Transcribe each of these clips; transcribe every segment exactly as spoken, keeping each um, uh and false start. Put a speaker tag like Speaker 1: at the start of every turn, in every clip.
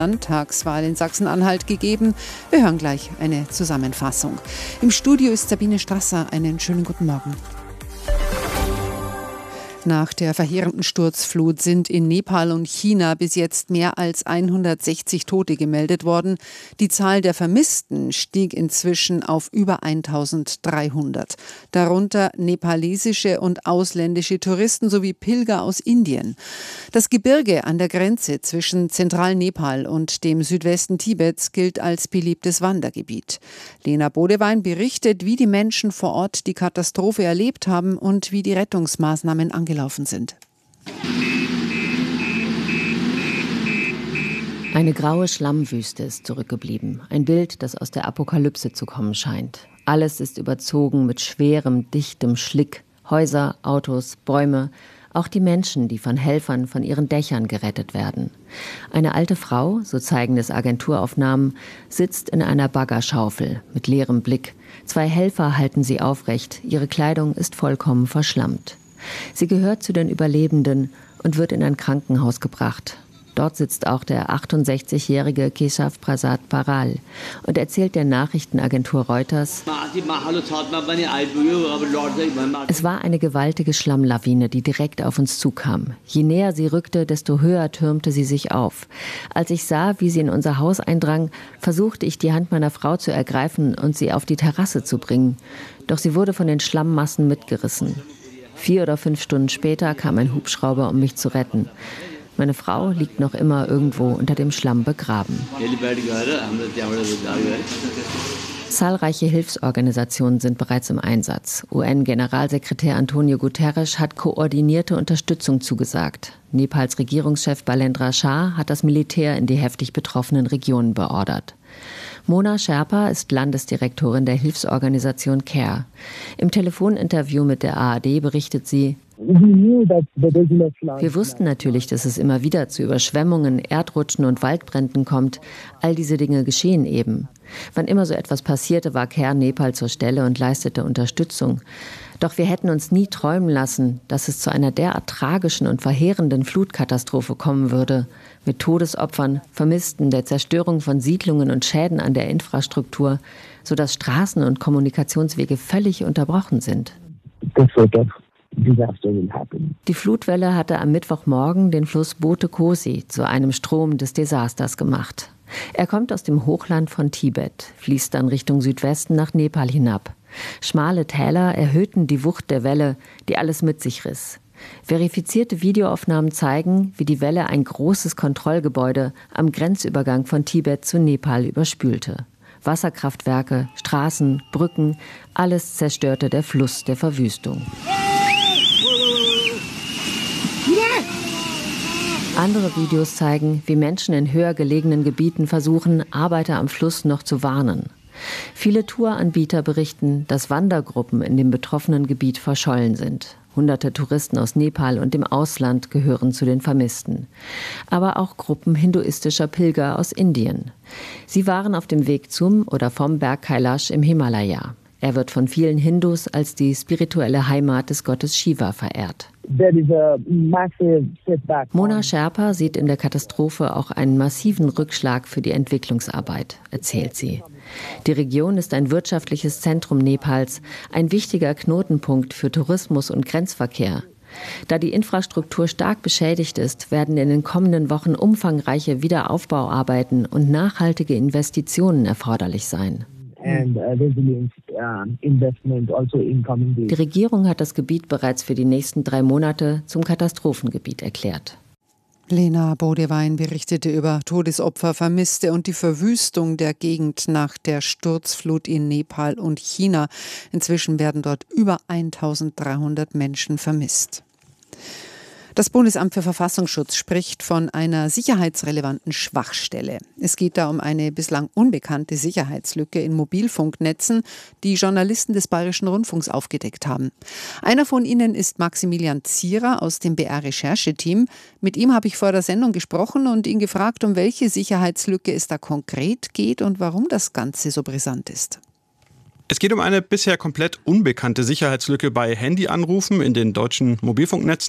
Speaker 1: Landtagswahl in Sachsen-Anhalt gegeben. Wir hören gleich eine Zusammenfassung. Im Studio ist Sabine Strasser. Einen schönen guten Morgen. Nach der verheerenden Sturzflut sind in Nepal und China bis jetzt mehr als hundertsechzig Tote gemeldet worden. Die Zahl der Vermissten stieg inzwischen auf über eintausenddreihundert. Darunter nepalesische und ausländische Touristen sowie Pilger aus Indien. Das Gebirge an der Grenze zwischen Zentralnepal und dem Südwesten Tibets gilt als beliebtes Wandergebiet. Lena Bodewein berichtet, wie die Menschen vor Ort die Katastrophe erlebt haben und wie die Rettungsmaßnahmen angelaufen gelaufen sind.
Speaker 2: Eine graue Schlammwüste ist zurückgeblieben. Ein Bild, das aus der Apokalypse zu kommen scheint. Alles ist überzogen mit schwerem, dichtem Schlick. Häuser, Autos, Bäume, auch die Menschen, die von Helfern von ihren Dächern gerettet werden. Eine alte Frau, so zeigen es Agenturaufnahmen, sitzt in einer Baggerschaufel mit leerem Blick. Zwei Helfer halten sie aufrecht. Ihre Kleidung ist vollkommen verschlammt. Sie gehört zu den Überlebenden und wird in ein Krankenhaus gebracht. Dort sitzt auch der achtundsechzigjährige Keshav Prasad Baral und erzählt der Nachrichtenagentur Reuters: Es war eine gewaltige Schlammlawine, die direkt auf uns zukam. Je näher sie rückte, desto höher türmte sie sich auf. Als ich sah, wie sie in unser Haus eindrang, versuchte ich, die Hand meiner Frau zu ergreifen und sie auf die Terrasse zu bringen. Doch sie wurde von den Schlammmassen mitgerissen. Vier oder fünf Stunden später kam ein Hubschrauber, um mich zu retten. Meine Frau liegt noch immer irgendwo unter dem Schlamm begraben. Zahlreiche Hilfsorganisationen sind bereits im Einsatz. U N-Generalsekretär Antonio Guterres hat koordinierte Unterstützung zugesagt. Nepals Regierungschef Balendra Shah hat das Militär in die heftig betroffenen Regionen beordert. Mona Sherpa ist Landesdirektorin der Hilfsorganisation CARE. Im Telefoninterview mit der A R D berichtet sie: Wir wussten natürlich, dass es immer wieder zu Überschwemmungen, Erdrutschen und Waldbränden kommt. All diese Dinge geschehen eben. Wann immer so etwas passierte, war CARE Nepal zur Stelle und leistete Unterstützung. Doch wir hätten uns nie träumen lassen, dass es zu einer derart tragischen und verheerenden Flutkatastrophe kommen würde. Mit Todesopfern, Vermissten, der Zerstörung von Siedlungen und Schäden an der Infrastruktur, sodass Straßen und Kommunikationswege völlig unterbrochen sind. Die Flutwelle hatte am Mittwochmorgen den Fluss Bote Kosi zu einem Strom des Desasters gemacht. Er kommt aus dem Hochland von Tibet, fließt dann Richtung Südwesten nach Nepal hinab. Schmale Täler erhöhten die Wucht der Welle, die alles mit sich riss. Verifizierte Videoaufnahmen zeigen, wie die Welle ein großes Kontrollgebäude am Grenzübergang von Tibet zu Nepal überspülte. Wasserkraftwerke, Straßen, Brücken, alles zerstörte der Fluss der Verwüstung. Andere Videos zeigen, wie Menschen in höher gelegenen Gebieten versuchen, Arbeiter am Fluss noch zu warnen. Viele Touranbieter berichten, dass Wandergruppen in dem betroffenen Gebiet verschollen sind. Hunderte Touristen aus Nepal und dem Ausland gehören zu den Vermissten. Aber auch Gruppen hinduistischer Pilger aus Indien. Sie waren auf dem Weg zum oder vom Berg Kailash im Himalaya. Er wird von vielen Hindus als die spirituelle Heimat des Gottes Shiva verehrt. Mona Sherpa sieht in der Katastrophe auch einen massiven Rückschlag für die Entwicklungsarbeit, erzählt sie. Die Region ist ein wirtschaftliches Zentrum Nepals, ein wichtiger Knotenpunkt für Tourismus und Grenzverkehr. Da die Infrastruktur stark beschädigt ist, werden in den kommenden Wochen umfangreiche Wiederaufbauarbeiten und nachhaltige Investitionen erforderlich sein. Die Regierung hat das Gebiet bereits für die nächsten drei Monate zum Katastrophengebiet erklärt.
Speaker 1: Lena Bodewein berichtete über Todesopfer, Vermisste und die Verwüstung der Gegend nach der Sturzflut in Nepal und China. Inzwischen werden dort über eintausenddreihundert Menschen vermisst. Das Bundesamt für Verfassungsschutz spricht von einer sicherheitsrelevanten Schwachstelle. Es geht da um eine bislang unbekannte Sicherheitslücke in Mobilfunknetzen, die Journalisten des Bayerischen Rundfunks aufgedeckt haben. Einer von ihnen ist Maximilian Zierer aus dem B R-Rechercheteam. Mit ihm habe ich vor der Sendung gesprochen und ihn gefragt, um welche Sicherheitslücke es da konkret geht und warum das Ganze so brisant ist.
Speaker 3: Es geht um eine bisher komplett unbekannte Sicherheitslücke bei Handyanrufen in den deutschen Mobilfunknetzen.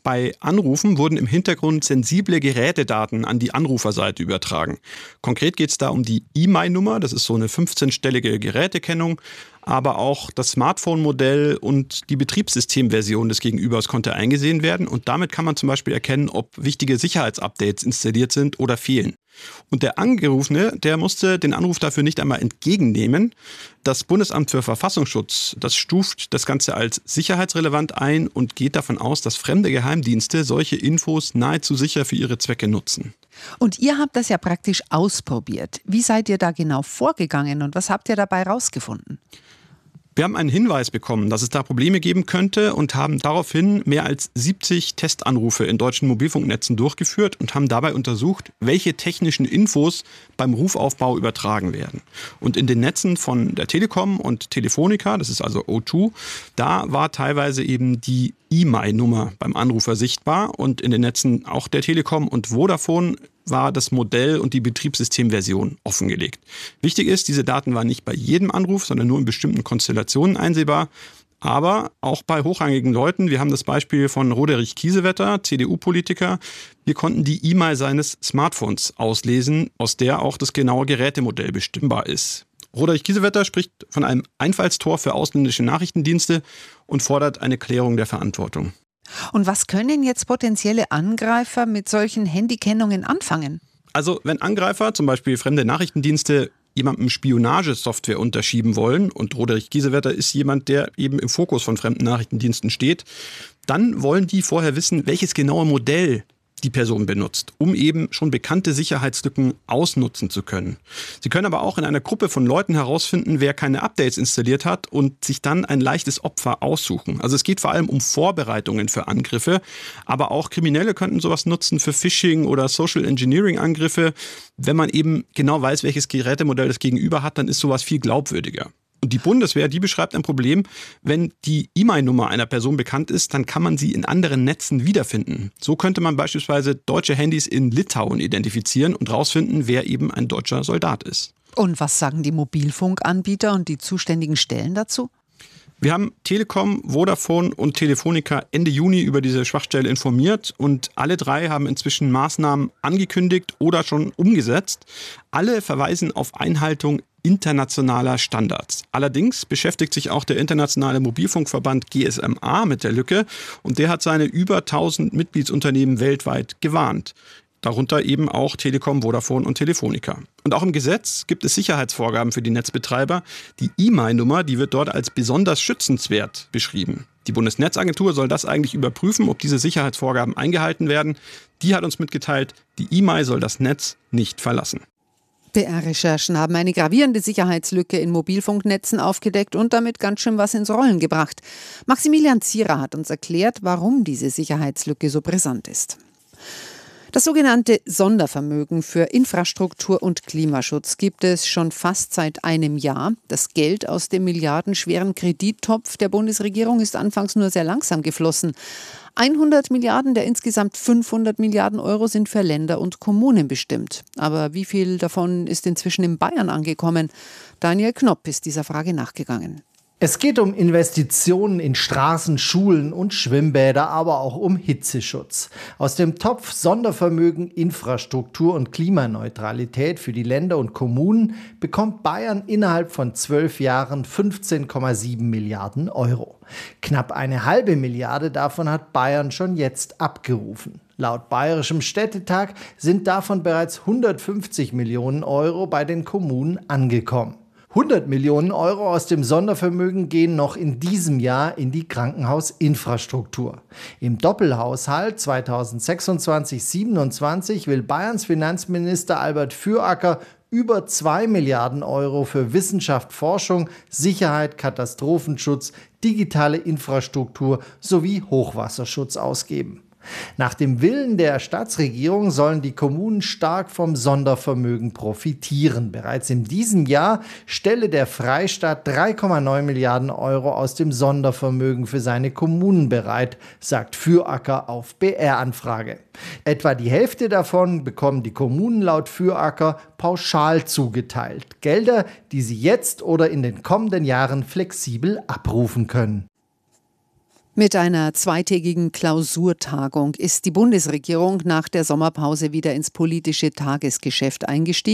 Speaker 3: Bei Anrufen wurden im Hintergrund sensible Gerätedaten an die Anruferseite übertragen. Konkret geht es da um die I M E I-Nummer, das ist so eine fünfzehnstellige Gerätekennung, aber auch das Smartphone-Modell und die Betriebssystemversion des Gegenübers konnte eingesehen werden. Und damit kann man zum Beispiel erkennen, ob wichtige Sicherheitsupdates installiert sind oder fehlen. Und der Angerufene, der musste den Anruf dafür nicht einmal entgegennehmen. Das Bundesamt für Verfassungsschutz, das stuft das Ganze als sicherheitsrelevant ein und geht davon aus, dass fremde Geheimdienste solche Infos nahezu sicher für ihre Zwecke nutzen.
Speaker 1: Und ihr habt das ja praktisch ausprobiert. Wie seid ihr da genau vorgegangen und was habt ihr dabei rausgefunden?
Speaker 3: Wir haben einen Hinweis bekommen, dass es da Probleme geben könnte und haben daraufhin mehr als siebzig Testanrufe in deutschen Mobilfunknetzen durchgeführt und haben dabei untersucht, welche technischen Infos beim Rufaufbau übertragen werden. Und in den Netzen von der Telekom und Telefonica, das ist also O zwei, da war teilweise eben die I M E I-Nummer beim Anrufer sichtbar und in den Netzen auch der Telekom und Vodafone war das Modell und die Betriebssystemversion offengelegt. Wichtig ist, diese Daten waren nicht bei jedem Anruf, sondern nur in bestimmten Konstellationen einsehbar. Aber auch bei hochrangigen Leuten, wir haben das Beispiel von Roderich Kiesewetter, C D U-Politiker, wir konnten die I M E I seines Smartphones auslesen, aus der auch das genaue Gerätemodell bestimmbar ist. Roderich Kiesewetter spricht von einem Einfallstor für ausländische Nachrichtendienste und fordert eine Klärung der Verantwortung.
Speaker 1: Und was können jetzt potenzielle Angreifer mit solchen Handykennungen anfangen?
Speaker 3: Also wenn Angreifer, zum Beispiel fremde Nachrichtendienste, jemandem Spionagesoftware unterschieben wollen, und Roderich Kiesewetter ist jemand, der eben im Fokus von fremden Nachrichtendiensten steht, dann wollen die vorher wissen, welches genaue Modell die Person benutzt, um eben schon bekannte Sicherheitslücken ausnutzen zu können. Sie können aber auch in einer Gruppe von Leuten herausfinden, wer keine Updates installiert hat und sich dann ein leichtes Opfer aussuchen. Also es geht vor allem um Vorbereitungen für Angriffe, aber auch Kriminelle könnten sowas nutzen für Phishing oder Social Engineering Angriffe. Wenn man eben genau weiß, welches Gerätemodell das Gegenüber hat, dann ist sowas viel glaubwürdiger. Und die Bundeswehr, die beschreibt ein Problem, wenn die I M E I-Nummer einer Person bekannt ist, dann kann man sie in anderen Netzen wiederfinden. So könnte man beispielsweise deutsche Handys in Litauen identifizieren und rausfinden, wer eben ein deutscher Soldat ist.
Speaker 1: Und was sagen die Mobilfunkanbieter und die zuständigen Stellen dazu?
Speaker 3: Wir haben Telekom, Vodafone und Telefonica Ende Juni über diese Schwachstelle informiert und alle drei haben inzwischen Maßnahmen angekündigt oder schon umgesetzt. Alle verweisen auf Einhaltung internationaler Standards. Allerdings beschäftigt sich auch der internationale Mobilfunkverband G S M A mit der Lücke und der hat seine über tausend Mitgliedsunternehmen weltweit gewarnt. Darunter eben auch Telekom, Vodafone und Telefonica. Und auch im Gesetz gibt es Sicherheitsvorgaben für die Netzbetreiber. Die I M E I-Nummer, die wird dort als besonders schützenswert beschrieben. Die Bundesnetzagentur soll das eigentlich überprüfen, ob diese Sicherheitsvorgaben eingehalten werden. Die hat uns mitgeteilt, die I M E I soll das Netz nicht verlassen.
Speaker 1: B R-Recherchen haben eine gravierende Sicherheitslücke in Mobilfunknetzen aufgedeckt und damit ganz schön was ins Rollen gebracht. Maximilian Zierer hat uns erklärt, warum diese Sicherheitslücke so brisant ist. Das sogenannte Sondervermögen für Infrastruktur und Klimaschutz gibt es schon fast seit einem Jahr. Das Geld aus dem milliardenschweren Kredittopf der Bundesregierung ist anfangs nur sehr langsam geflossen. hundert Milliarden der insgesamt fünfhundert Milliarden Euro sind für Länder und Kommunen bestimmt. Aber wie viel davon ist inzwischen in Bayern angekommen? Daniel Knopp ist dieser Frage nachgegangen.
Speaker 4: Es geht um Investitionen in Straßen, Schulen und Schwimmbäder, aber auch um Hitzeschutz. Aus dem Topf Sondervermögen, Infrastruktur und Klimaneutralität für die Länder und Kommunen bekommt Bayern innerhalb von zwölf Jahren fünfzehn Komma sieben Milliarden Euro. Knapp eine halbe Milliarde davon hat Bayern schon jetzt abgerufen. Laut Bayerischem Städtetag sind davon bereits hundertfünfzig Millionen Euro bei den Kommunen angekommen. hundert Millionen Euro aus dem Sondervermögen gehen noch in diesem Jahr in die Krankenhausinfrastruktur. Im Doppelhaushalt zweitausendsechsundzwanzig siebenundzwanzig will Bayerns Finanzminister Albert Füracker über zwei Milliarden Euro für Wissenschaft, Forschung, Sicherheit, Katastrophenschutz, digitale Infrastruktur sowie Hochwasserschutz ausgeben. Nach dem Willen der Staatsregierung sollen die Kommunen stark vom Sondervermögen profitieren. Bereits in diesem Jahr stelle der Freistaat drei Komma neun Milliarden Euro aus dem Sondervermögen für seine Kommunen bereit, sagt Füracker auf B R-Anfrage. Etwa die Hälfte davon bekommen die Kommunen laut Füracker pauschal zugeteilt. Gelder, die sie jetzt oder in den kommenden Jahren flexibel abrufen können.
Speaker 1: Mit einer zweitägigen Klausurtagung ist die Bundesregierung nach der Sommerpause wieder ins politische Tagesgeschäft eingestiegen.